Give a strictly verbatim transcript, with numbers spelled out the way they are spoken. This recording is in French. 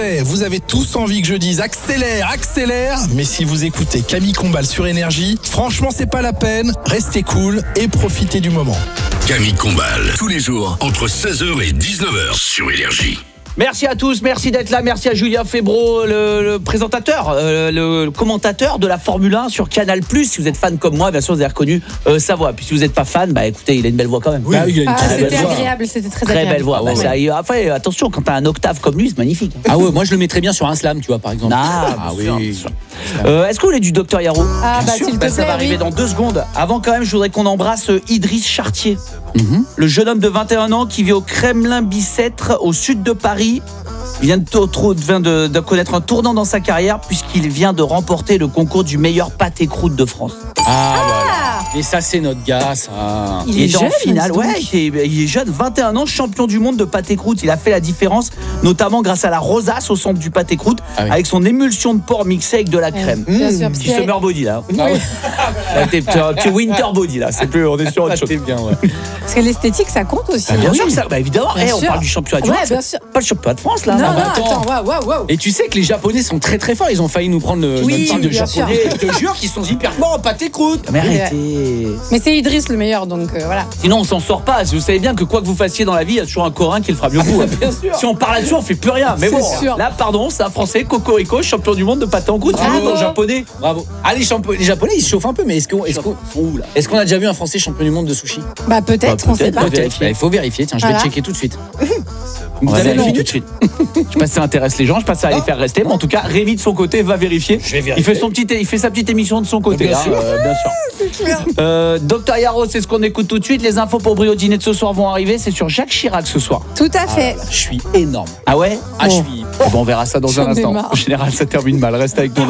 Vous avez tous envie que je dise accélère, accélère, mais si vous écoutez Camille Combal sur Énergie, franchement c'est pas la peine, restez cool et profitez du moment. Camille Combal, tous les jours entre seize heures et dix-neuf heures sur Énergie. Merci à tous, merci d'être là, merci à Julien Febvre, le, le présentateur, euh, le, le commentateur de la Formule un sur Canal plus. Si vous êtes fan comme moi, bien sûr vous avez reconnu euh, sa voix. Puis si vous n'êêtes pas fan, bah écoutez, il a une belle voix quand même. Oui, ah, il a une ah, très c'était belle voix. agréable, c'était très, Très agréable. belle voix. Ah, bah, ouais, ça, ouais. après, attention, quand t'as un octave comme lui, c'est magnifique. Ah ouais, moi je le mettrais bien sur un slam, tu vois, par exemple. Ah, ah bien oui. sûr. Euh, Est-ce que vous voulez du docteur Yaro? Ah, Bien bah, sûr. s'il te Bah, ça plaît, va arriver oui. dans deux secondes. Avant quand même, je voudrais qu'on embrasse euh, Idriss Chartier, Mhm. le jeune homme de vingt et un ans qui vit au Kremlin-Bicêtre, au sud de Paris. Il vient, de, to- vient de, de connaître un tournant dans sa carrière puisqu'il vient de remporter le concours du meilleur pâté croûte de France. Ah, voilà. Et ça, c'est notre gars, ça. Il Il est est en jeune, finale, dis donc. ouais, il est, il est jeune, vingt et un ans, champion du monde de pâté croûte. Il a fait la différence, notamment grâce à la rosace au centre du pâté croûte, Ah oui. avec son émulsion de porc mixée avec de la crème. Bien sûr, parce Petit qu'il y a- summer body là. Ah ouais. Là, t'es- t'es un petit winter body là, c'est plus, on est sur autre Ah, chose. t'es bien, ouais. Parce que l'esthétique, ça compte aussi. Ah, bien hein. sûr que ça, bah évidemment, Bien Eh, on sûr. parle du championnat du Ouais, monde, bien c'est sûr. pas le championnat de France là. Non, Ah, non, bah, attends, waouh, waouh, waouh. Et tu sais que les Japonais sont très très forts, ils ont failli nous prendre le Oui, notre part de bien japonais. sûr. Je te jure qu'ils sont hyper forts en pâté croûte. Mais arrêtez. Mais c'est Idriss le meilleur, donc euh, voilà. Sinon on s'en sort pas. Vous savez bien que quoi que vous fassiez dans la vie, il y a toujours un Coréen qui le fera mieux que vous. Bien sûr. Si on parle là-dessus, on fait plus rien. Mais C'est bon, sûr. là pardon, c'est un Français, Cocorico, champion du monde de pâté en croûte. Bravo. Il est en japonais. Bravo. Ah, les, champo- les Japonais, ils se chauffent un peu, mais est-ce qu'on est-ce qu'on Ouh là. est-ce qu'on a déjà vu un Français champion du monde de sushi? Bah peut-être, Bah, on sait peut-être, pas. peut-être. vérifier. Bah, il faut vérifier, tiens, je vais Voilà. checker tout de suite. On Vous va avez vérifier une tout de suite. Je sais pas si ça intéresse les gens, je sais pas si ça va les faire rester, mais en tout cas, Rémi de son côté va vérifier. Je vais vérifier. Il fait son petit, il fait sa petite émission de son côté. Bien hein, sûr. euh, bien sûr. Euh, Docteur Yaro, c'est ce qu'on écoute tout de suite. Les infos pour Brio Dîner de ce soir vont arriver. C'est sur Jacques Chirac ce soir. Tout à fait. Je suis énorme. Ah ouais Ah, je Bon. suis. Bon, on verra ça dans J'en un ai instant. marre. En général, ça termine mal. Reste avec nous.